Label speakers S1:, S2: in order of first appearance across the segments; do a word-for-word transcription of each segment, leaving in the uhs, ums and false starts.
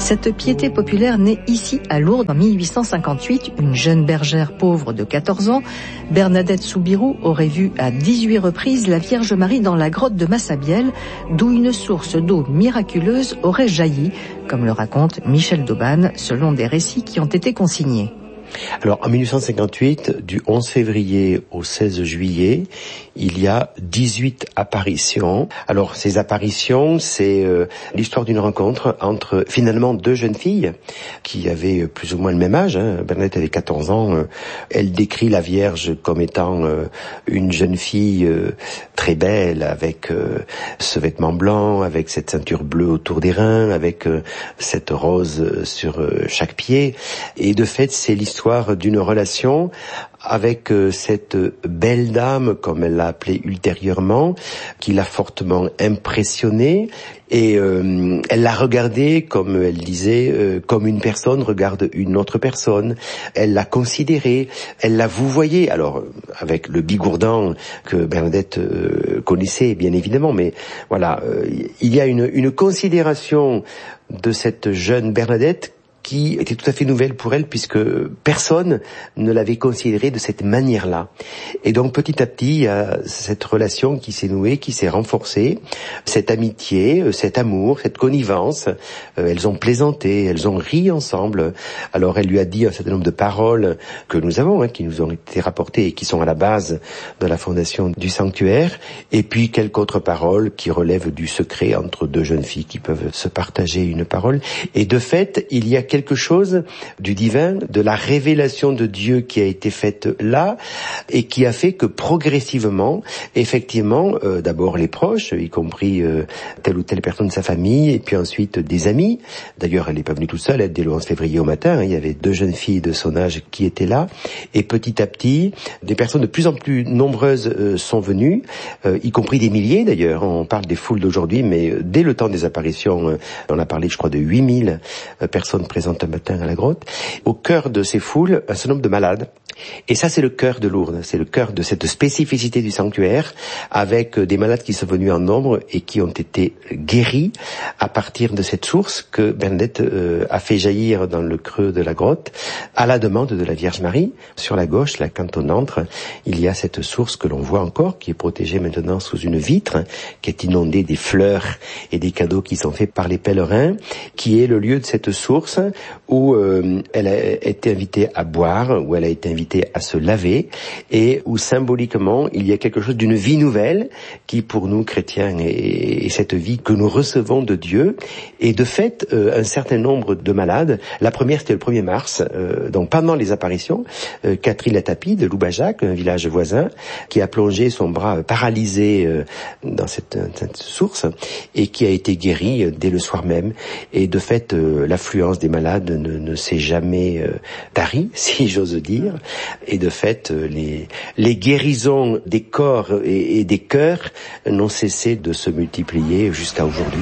S1: Cette piété populaire naît ici à Lourdes en mille huit cent cinquante-huit. Une jeune bergère pauvre de quatorze ans, Bernadette Soubirous, aurait vu à dix-huit reprises la Vierge Marie dans la grotte de Massabielle, d'où une source d'eau miraculeuse aurait jailli, comme le raconte Michel Dauban, selon des récits qui ont été consignés.
S2: Alors, en mille huit cent cinquante-huit, du onze février au seize juillet, il y a dix-huit apparitions. Alors, ces apparitions, c'est euh, l'histoire d'une rencontre entre, finalement, deux jeunes filles qui avaient plus ou moins le même âge. Hein. Bernadette avait quatorze ans. Euh, elle décrit la Vierge comme étant euh, une jeune fille euh, très belle, avec euh, ce vêtement blanc, avec cette ceinture bleue autour des reins, avec euh, cette rose sur euh, chaque pied. Et de fait, c'est l'histoire d'une relation avec euh, cette belle dame, comme elle l'a appelée ultérieurement, qui l'a fortement impressionnée, et euh, elle l'a regardée, comme elle disait, euh, comme une personne regarde une autre personne. Elle l'a considérée, elle l'a vouvoyée, alors avec le bigourdan que Bernadette euh, connaissait bien évidemment, mais voilà, euh, il y a une, une considération de cette jeune Bernadette qui était tout à fait nouvelle pour elle, puisque personne ne l'avait considérée de cette manière-là. Et donc petit à petit, il y a cette relation qui s'est nouée, qui s'est renforcée, cette amitié, cet amour, cette connivence. Euh, elles ont plaisanté, elles ont ri ensemble. Alors elle lui a dit un certain nombre de paroles que nous avons, hein, qui nous ont été rapportées et qui sont à la base de la fondation du sanctuaire. Et puis quelques autres paroles qui relèvent du secret entre deux jeunes filles qui peuvent se partager une parole. Et de fait, il y a quelque chose du divin, de la révélation de Dieu qui a été faite là et qui a fait que progressivement, effectivement, euh, d'abord les proches, y compris euh, telle ou telle personne de sa famille, et puis ensuite des amis. D'ailleurs, elle n'est pas venue toute seule, elle, dès le onze février au matin, hein, il y avait deux jeunes filles de son âge qui étaient là, et petit à petit, des personnes de plus en plus nombreuses euh, sont venues, euh, y compris des milliers d'ailleurs. On parle des foules d'aujourd'hui, mais euh, dès le temps des apparitions, euh, on a parlé, je crois, de huit mille euh, personnes présentes un matin à la grotte. Au cœur de ces foules, un certain nombre de malades. Et ça, c'est le cœur de Lourdes, c'est le cœur de cette spécificité du sanctuaire, avec des malades qui sont venus en nombre et qui ont été guéris à partir de cette source que Bernadette euh, a fait jaillir dans le creux de la grotte, à la demande de la Vierge Marie. Sur la gauche, là, quand on entre, il y a cette source que l'on voit encore, qui est protégée maintenant sous une vitre, qui est inondée des fleurs et des cadeaux qui sont faits par les pèlerins, qui est le lieu de cette source où euh, elle a été invitée à boire, où elle a été invitée à se laver, et où symboliquement il y a quelque chose d'une vie nouvelle qui pour nous chrétiens est, est cette vie que nous recevons de Dieu. Et de fait, euh, un certain nombre de malades, la première c'était le premier mars, euh, donc pendant les apparitions, euh, Catherine Latapi de Loubajac, un village voisin, qui a plongé son bras paralysé euh, dans cette, cette source et qui a été guérie euh, dès le soir même. Et de fait, euh, l'affluence des malades ne, ne s'est jamais euh, tarie, si j'ose dire. Et de fait, les, les guérisons des corps et, et des cœurs n'ont cessé de se multiplier jusqu'à aujourd'hui.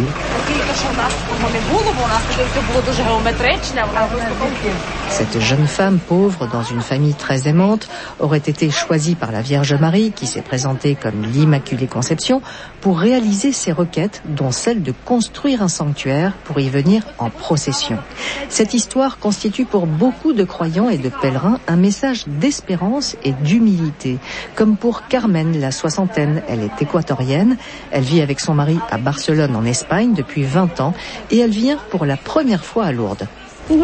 S1: Cette jeune femme pauvre, dans une famille très aimante, aurait été choisie par la Vierge Marie, qui s'est présentée comme l'Immaculée Conception, pour réaliser ses requêtes, dont celle de construire un sanctuaire pour y venir en procession. Cette histoire constitue pour beaucoup de croyants et de pèlerins un message d'espérance et d'humilité. Comme pour Carmen, la soixantaine, elle est équatorienne, elle vit avec son mari à Barcelone en Espagne depuis vingt ans et elle vient pour la première fois à Lourdes.
S3: Nous,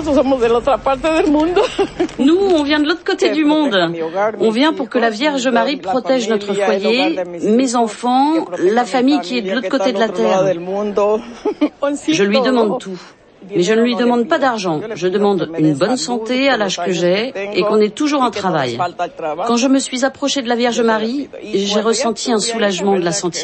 S3: on vient de l'autre côté du monde. On vient pour que la Vierge Marie protège notre foyer, mes enfants, la famille qui est de l'autre côté de la terre. Je lui demande tout. Mais je ne lui demande pas d'argent. Je demande une bonne santé à l'âge que j'ai et qu'on ait toujours un travail. Quand je me suis approchée de la Vierge Marie, j'ai ressenti un soulagement de la sentir.